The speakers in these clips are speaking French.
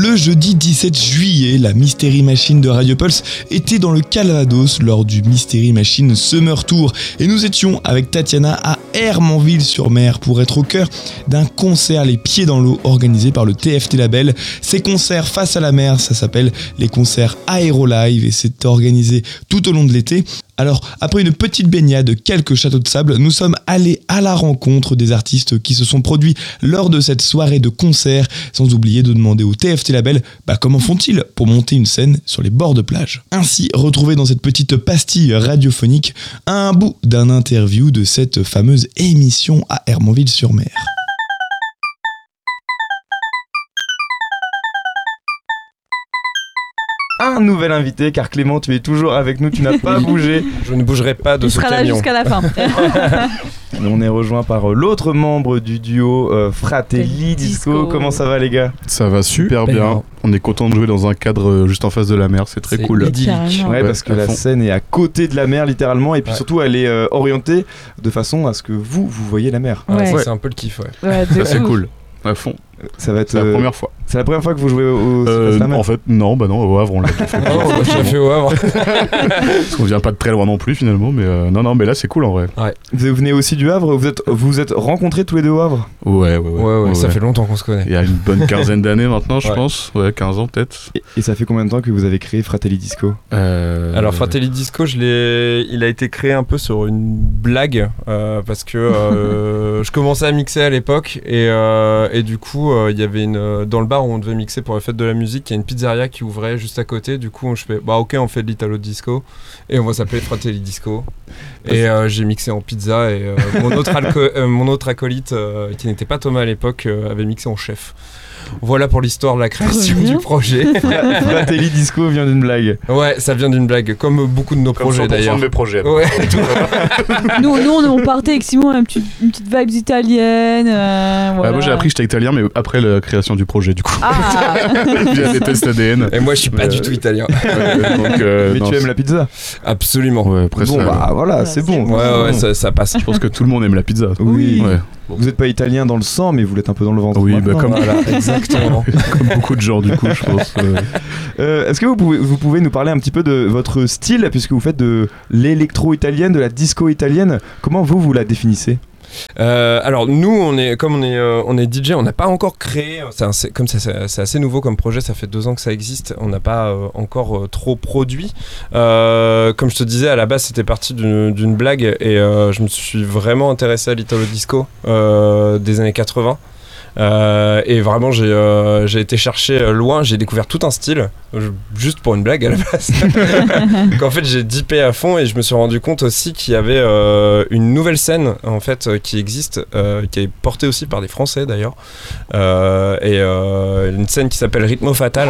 Le jeudi 17 juillet, la Mystery Machine de Radio Pulse était dans le Calvados lors du Mystery Machine Summer Tour et nous étions avec Tatiana à Hermanville-sur-Mer pour être au cœur d'un concert les pieds dans l'eau organisé par le TFT Label. Ces concerts face à la mer, ça s'appelle les concerts Aérolive et c'est organisé tout au long de l'été. Alors, après une petite baignade, quelques châteaux de sable, nous sommes allés à la rencontre des artistes qui se sont produits lors de cette soirée de concert, sans oublier de demander au TFT Label comment font-ils pour monter une scène sur les bords de plage. Ainsi, retrouvez dans cette petite pastille radiophonique un bout d'un interview de cette fameuse émission à Hermanville-sur-Mer. Un nouvel invité, car Clément, tu es toujours avec nous, tu n'as pas bougé. Je ne bougerai pas de ce camion. Il sera là jusqu'à la fin. On est rejoint par l'autre membre du duo, Fratelli Disco. Comment ça va les gars ? Ça va super bien. On est content de jouer dans un cadre juste en face de la mer, c'est très cool. Ouais, parce que la scène est à côté de la mer littéralement, et puis surtout elle est orientée de façon à ce que vous voyez la mer. Ouais. C'est un peu le kiff, ouais ça c'est cool. À fond. Ça va être la première fois. C'est la première fois que vous jouez au en fait, non, au Havre, on l'a déjà fait. On l'a déjà fait au Havre. Parce qu'on vient pas de très loin non plus finalement, mais non, mais là c'est cool en vrai. Ouais. Vous venez aussi du Havre, vous êtes rencontrés tous les deux au Havre ? Ouais, ça fait longtemps qu'on se connaît. Il y a une bonne quinzaine d'années maintenant, je pense. Ouais, 15 ans peut-être. Et ça fait combien de temps que vous avez créé Fratelli Disco ? Alors Fratelli Disco, il a été créé un peu sur une blague, parce que je commençais à mixer à l'époque, et du coup, il y avait dans le bar où on devait mixer pour la fête de la musique, il y a une pizzeria qui ouvrait juste à côté. Du coup, je fais ok, on fait de l'Italo Disco et on va s'appeler Fratelli Disco. Et j'ai mixé en pizza et mon autre acolyte qui n'était pas Thomas à l'époque avait mixé en chef. Voilà pour l'histoire de la création du projet. Fratelli Disco vient d'une blague. Ouais, ça vient d'une blague, comme beaucoup de nos projets d'ailleurs. De mes projets. Ouais. nous on partait avec Simon une petite vibes italienne. Voilà. Moi j'ai appris que j'étais italien, mais après la création du projet du coup. Via des tests ADN. Et moi je suis pas du tout italien. Mais tu aimes la pizza ? Absolument. Ouais, après bon voilà, c'est bon. Ouais, ça passe. Je pense que tout le monde aime la pizza. Oui. Ouais. Vous n'êtes pas italien dans le sang, mais vous l'êtes un peu dans le ventre. Oui, comme voilà, exactement. Comme beaucoup de gens, du coup, je pense. Est-ce que vous pouvez nous parler un petit peu de votre style, puisque vous faites de l'électro-italienne, de la disco italienne. Comment vous la définissez ? Alors nous on est DJ, on n'a pas encore créé, c'est assez nouveau comme projet, ça fait 2 ans que ça existe, on n'a pas encore trop produit. Comme je te disais, à la base c'était parti d'une blague et je me suis vraiment intéressé à l'Italo Disco des années 80. Et vraiment j'ai été chercher loin, j'ai découvert tout un style juste pour une blague à la base. Donc en fait j'ai deepé à fond et je me suis rendu compte aussi qu'il y avait une nouvelle scène en fait qui existe, qui est portée aussi par des Français d'ailleurs, et une scène qui s'appelle Ritmo Fatal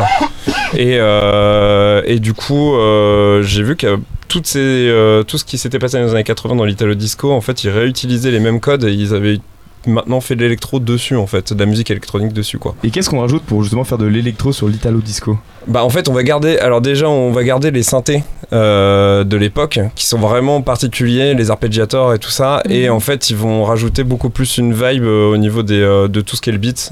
et du coup j'ai vu que tout ce qui s'était passé dans les années 80 dans l'Italo Disco, en fait ils réutilisaient les mêmes codes et ils avaient maintenant fait de l'électro dessus en fait, de la musique électronique dessus quoi. Et qu'est-ce qu'on rajoute pour justement faire de l'électro sur l'Italo Disco ? En fait on va garder les synthés de l'époque qui sont vraiment particuliers, les arpeggiators et tout ça, et en fait ils vont rajouter beaucoup plus une vibe au niveau de tout ce qui est le beat,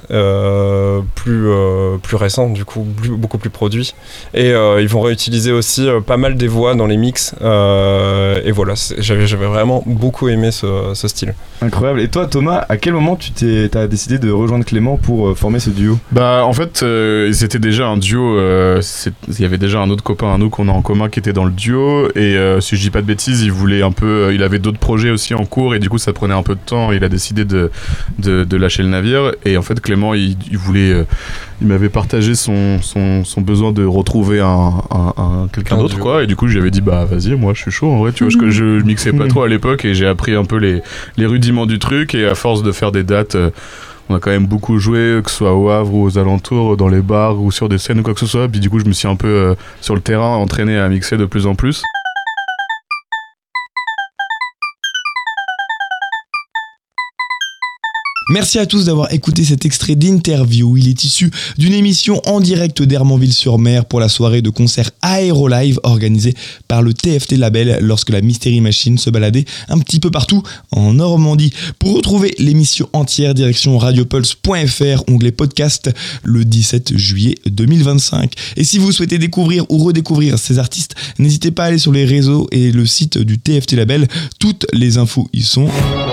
plus récent du coup, beaucoup plus produit, et ils vont réutiliser aussi pas mal des voix dans les mix, et voilà, j'avais vraiment beaucoup aimé ce style. Incroyable. Et toi Thomas, à quel moment t'as décidé de rejoindre Clément pour former ce duo ? En fait c'était déjà un duo, il y avait déjà un autre copain à nous qu'on a en commun qui était dans le duo, et si je dis pas de bêtises, il avait d'autres projets aussi en cours, et du coup ça prenait un peu de temps, et il a décidé de lâcher le navire. Et en fait Clément il m'avait partagé son besoin de retrouver quelqu'un d'autre quoi, et du coup je lui avais dit vas-y, moi je suis chaud en vrai, tu vois, je mixais pas trop à l'époque et j'ai appris un peu les rudiments du truc, et à force de faire des dates, on a quand même beaucoup joué, que ce soit au Havre ou aux alentours, dans les bars ou sur des scènes ou quoi que ce soit. Puis du coup, je me suis un peu sur le terrain entraîné à mixer de plus en plus. Merci à tous d'avoir écouté cet extrait d'interview. Il est issu d'une émission en direct d'Hermanville-sur-Mer pour la soirée de concert Aérolive organisée par le TFT Label lorsque la Mystery Machine se baladait un petit peu partout en Normandie. Pour retrouver l'émission entière, direction radiopulse.fr, onglet podcast, le 17 juillet 2025. Et si vous souhaitez découvrir ou redécouvrir ces artistes, n'hésitez pas à aller sur les réseaux et le site du TFT Label. Toutes les infos y sont.